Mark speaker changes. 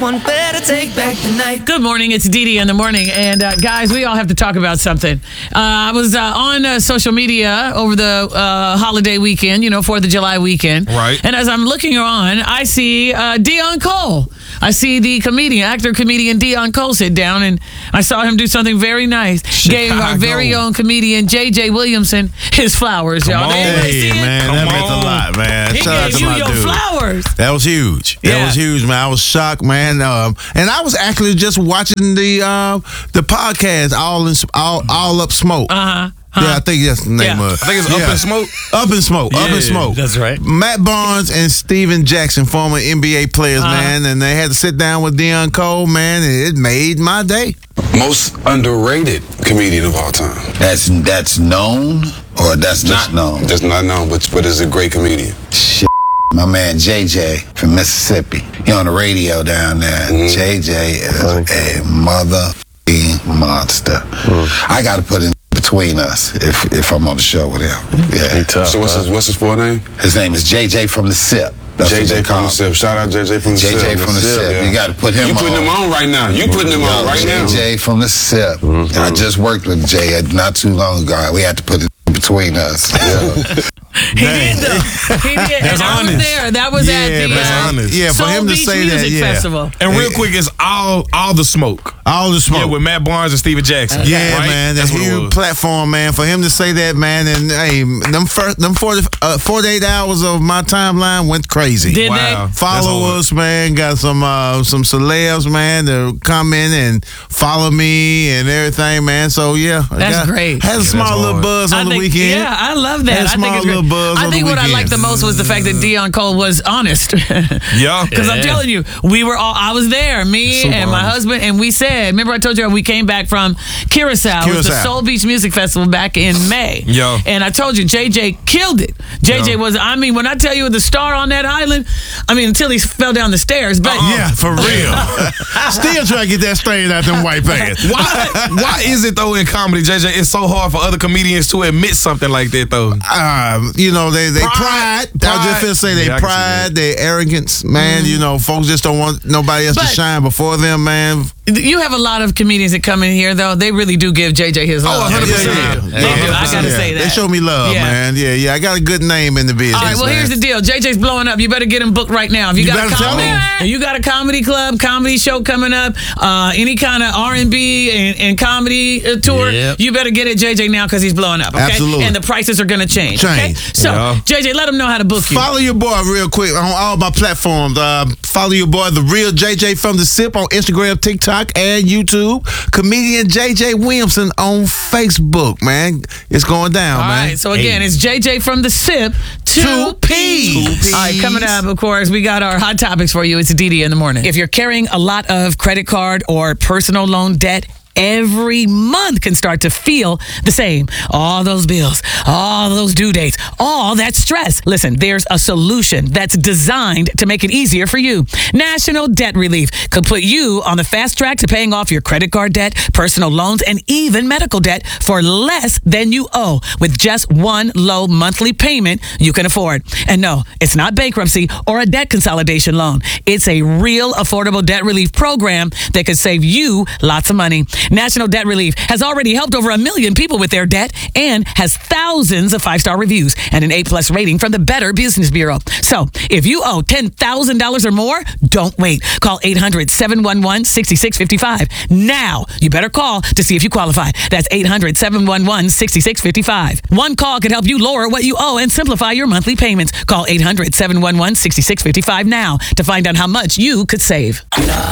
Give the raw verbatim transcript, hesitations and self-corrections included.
Speaker 1: One better take back the night.
Speaker 2: Good morning. It's Dee Dee in the morning. And uh, guys, we all have to talk about something. Uh, I was uh, on uh, social media over the uh, holiday weekend, you know, fourth of July weekend.
Speaker 3: Right.
Speaker 2: And as I'm looking on, I see uh, Deon Cole. I see the comedian, actor, comedian Deon Cole sit down, and I saw him do something very nice.
Speaker 3: Chicago.
Speaker 2: Gave our very own comedian J J Williamson his flowers, y'all.
Speaker 3: on.
Speaker 2: Did anybody see
Speaker 4: Hey,
Speaker 2: it?
Speaker 4: man,
Speaker 3: Come
Speaker 4: that meant
Speaker 3: on.
Speaker 4: a lot, man.
Speaker 2: He
Speaker 4: Shout out
Speaker 2: gave
Speaker 4: to
Speaker 2: you
Speaker 4: my
Speaker 2: your
Speaker 4: dude.
Speaker 2: flowers.
Speaker 4: That was huge. That
Speaker 2: Yeah.
Speaker 4: was huge, man. I was shocked, man. Um, and I was actually just watching the uh, the podcast, all in, all all up smoke.
Speaker 2: Uh huh.
Speaker 4: Yeah, I think that's the name
Speaker 2: Yeah.
Speaker 4: of it.
Speaker 3: I think it's Up
Speaker 4: Yeah.
Speaker 3: in Smoke.
Speaker 4: Up in Smoke. Up in
Speaker 3: Yeah,
Speaker 4: Smoke.
Speaker 3: that's right.
Speaker 4: Matt Barnes and Steven Jackson, former N B A players,
Speaker 2: Uh-huh.
Speaker 4: man, and they had to sit down with Deon Cole, man, and it made my day.
Speaker 5: Most underrated comedian of all time.
Speaker 6: That's that's known or that's just known?
Speaker 5: Just not known, but but is a great comedian.
Speaker 6: Shit. My man J J from Mississippi. He on the radio down there. J J is a mother-ing monster. I got to put it between us if if I'm on the show with him. Yeah.
Speaker 5: So what's his what's his full name?
Speaker 6: His name is J J from the SIP. That's
Speaker 5: J
Speaker 6: what
Speaker 5: J
Speaker 6: they
Speaker 5: from
Speaker 6: call
Speaker 5: the
Speaker 6: him.
Speaker 5: SIP. Shout out J J from the SIP.
Speaker 6: J J from the SIP.
Speaker 5: yeah.
Speaker 6: You got to put him
Speaker 5: You
Speaker 6: on.
Speaker 5: putting him on right now. You putting him on right now.
Speaker 6: J J from the SIP. And I just worked with Jay not too long ago. We had to put it between us. Yeah.
Speaker 2: He did, though. He did.
Speaker 3: That's
Speaker 2: and I was
Speaker 3: honest.
Speaker 2: there. That was at
Speaker 4: Yeah,
Speaker 2: the
Speaker 3: that's
Speaker 2: uh,
Speaker 3: honest.
Speaker 4: Yeah, for
Speaker 2: Soul
Speaker 4: him to
Speaker 2: Beach
Speaker 4: say that,
Speaker 2: Music
Speaker 4: yeah.
Speaker 2: Festival.
Speaker 3: And real quick, it's all all the smoke.
Speaker 4: All the smoke.
Speaker 3: Yeah, with Matt Barnes and Steven Jackson.
Speaker 4: Yeah,
Speaker 3: right?
Speaker 4: man,
Speaker 3: That's
Speaker 4: that
Speaker 3: what it
Speaker 4: huge
Speaker 3: was.
Speaker 4: platform, man. For him to say that, man, and hey, them first, them forty, uh, forty-eight hours of my timeline went crazy.
Speaker 2: Did
Speaker 3: Wow.
Speaker 2: they?
Speaker 4: Follow
Speaker 3: That's hard.
Speaker 4: us, man. Got some uh, some celebs, man, to come in and follow me and everything, man. So yeah, I
Speaker 2: That's
Speaker 4: got-
Speaker 2: great.
Speaker 4: Had a
Speaker 3: Yeah,
Speaker 4: small
Speaker 3: that's
Speaker 4: little
Speaker 3: hard.
Speaker 4: buz on
Speaker 2: I
Speaker 4: the
Speaker 2: think,
Speaker 4: weekend.
Speaker 2: Yeah, I love that.
Speaker 4: Had a
Speaker 2: I think
Speaker 4: small
Speaker 2: it's great.
Speaker 4: little buzz
Speaker 2: I
Speaker 4: on
Speaker 2: think
Speaker 4: the
Speaker 2: what I liked the
Speaker 4: weekend.
Speaker 2: most was the fact that Deon Cole was honest.
Speaker 3: Yeah.
Speaker 2: Because I'm telling you, we were all, I was there, me
Speaker 3: Super
Speaker 2: and my
Speaker 3: honest.
Speaker 2: husband, and we said, remember I told you we came back from Curacao, it was the
Speaker 4: Curacao.
Speaker 2: Soul Beach Music Festival back in May.
Speaker 3: Yeah.
Speaker 2: And I told you, J J killed it. J J
Speaker 3: Yeah.
Speaker 2: was, I mean, when I tell you the star on that island, I mean, until he fell down the stairs, but
Speaker 4: Yeah, for real. Still trying to get that straight out them white pants.
Speaker 3: Why? Why is it though in comedy, J J? It's so hard for other comedians to admit something like that though.
Speaker 4: Um, you know, they they pride.
Speaker 3: Pride.
Speaker 4: I just feel say they
Speaker 3: Yeah, I can see
Speaker 4: pride,
Speaker 3: that.
Speaker 4: their arrogance, man. You know, folks just don't want nobody else
Speaker 2: But-
Speaker 4: to shine before them, man.
Speaker 2: you have a lot of comedians that come in here, though. They really do give J J his love.
Speaker 3: one hundred percent.
Speaker 2: They do. They
Speaker 3: Yeah,
Speaker 2: do. I
Speaker 3: one hundred percent.
Speaker 2: got to say that.
Speaker 4: They show me love,
Speaker 2: Yeah.
Speaker 4: man. Yeah, yeah. I got a good name in the business.
Speaker 2: All right, well,
Speaker 4: man.
Speaker 2: here's the deal. J J's blowing up. You better get him booked right now. If you,
Speaker 4: You
Speaker 2: got a
Speaker 4: better tell
Speaker 2: comedy,
Speaker 4: me.
Speaker 2: if you got a comedy club, comedy show coming up, uh, any kind of R and B and, and comedy uh, tour,
Speaker 3: Yep.
Speaker 2: you better get at J J now because he's blowing up. Okay?
Speaker 4: Absolutely.
Speaker 2: And the prices are going to change. Okay?
Speaker 4: Change.
Speaker 2: So,
Speaker 3: Yeah.
Speaker 2: J J, let him know how to book you.
Speaker 4: Follow your boy real quick on all my platforms. Uh, follow your boy, the real J J from the SIP on Instagram, TikTok, and YouTube. Comedian J J Williamson on Facebook, man. It's going down,
Speaker 2: All
Speaker 4: man.
Speaker 2: right, so again, it's J J from the SIP, two
Speaker 4: Two
Speaker 2: P's.
Speaker 4: P's.
Speaker 2: All right, coming up, of course, we got our hot topics for you. It's Dee Dee in the morning. If you're carrying a lot of credit card or personal loan debt, every month can start to feel the same. All those bills, all those due dates, all that stress. Listen, there's a solution that's designed to make it easier for you. National Debt Relief could put you on the fast track to paying off your credit card debt, personal loans, and even medical debt for less than you owe with just one low monthly payment you can afford. And no, it's not bankruptcy or a debt consolidation loan. It's a real affordable debt relief program that could save you lots of money. National Debt Relief has already helped over a million people with their debt and has thousands of five-star reviews and an A-plus rating from the Better Business Bureau. So if you owe ten thousand dollars or more, don't wait. Call eight hundred, seven one one, six six five five. Now, you better call to see if you qualify. That's eight hundred, seven one one, six six five five. One call could help you lower what you owe and simplify your monthly payments. Call eight hundred, seven one one, six six five five now to find out how much you could save.